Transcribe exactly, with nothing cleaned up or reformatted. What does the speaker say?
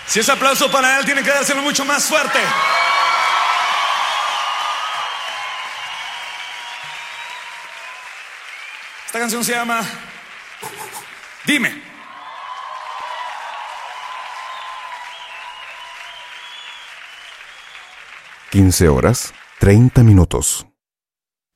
Si es aplauso para él, tiene que dárselo mucho más fuerte. Esta canción se llama Dime. quince horas, treinta minutos.